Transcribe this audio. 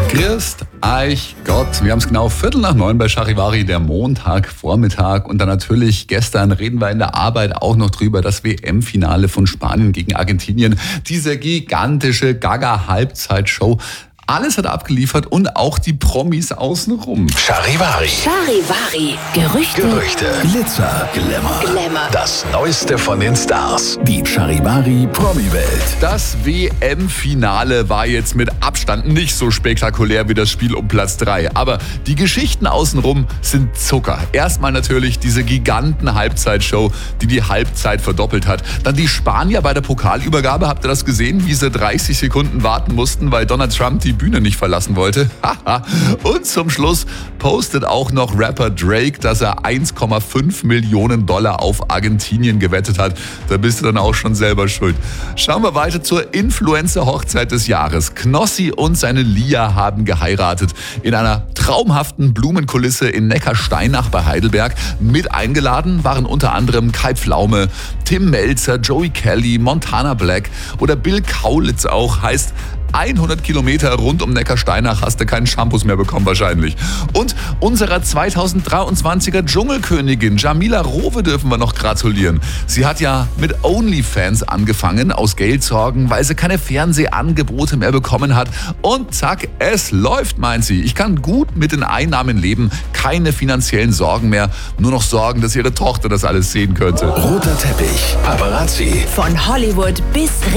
Grüßt euch Gott. Wir haben es genau 8:45 bei Charivari, der Montagvormittag. Und dann natürlich gestern reden wir in der Arbeit auch noch drüber, das WM-Finale von Spanien gegen Argentinien. Diese gigantische Gaga-Halbzeitshow. Alles hat abgeliefert und auch die Promis außenrum. Charivari. Gerüchte. Glitzer. Glamour. Das Neueste von den Stars. Die Charivari Promi-Welt. Das WM-Finale war jetzt mit Abstand nicht so spektakulär wie das Spiel um Platz 3. Aber die Geschichten außenrum sind Zucker. Erstmal natürlich diese Giganten-Halbzeitshow, die Halbzeit verdoppelt hat. Dann die Spanier bei der Pokalübergabe. Habt ihr das gesehen, wie sie 30 Sekunden warten mussten, weil Donald Trump die Bühne nicht verlassen wollte? Und zum Schluss postet auch noch Rapper Drake, dass er $1,5 Millionen auf Argentinien gewettet hat. Da bist du dann auch schon selber schuld. Schauen wir weiter zur Influencer-Hochzeit des Jahres. Knossi und seine Lia haben geheiratet in einer traumhaften Blumenkulisse in Neckarsteinach bei Heidelberg. Mit eingeladen waren unter anderem Kai Pflaume, Tim Melzer, Joey Kelly, Montana Black oder Bill Kaulitz auch. Heißt, 100 Kilometer rund um Neckarsteinach hast du keinen Shampoos mehr bekommen wahrscheinlich. Und unserer 2023er Dschungelkönigin Jamila Rowe dürfen wir noch gratulieren. Sie hat ja mit OnlyFans angefangen, aus Geldsorgen, weil sie keine Fernsehangebote mehr bekommen hat. Und zack, es läuft, meint sie. Ich kann gut mit den Einnahmen leben, keine finanziellen Sorgen mehr. Nur noch Sorgen, dass ihre Tochter das alles sehen könnte. Roter Teppich. Paparazzi. Von Hollywood bis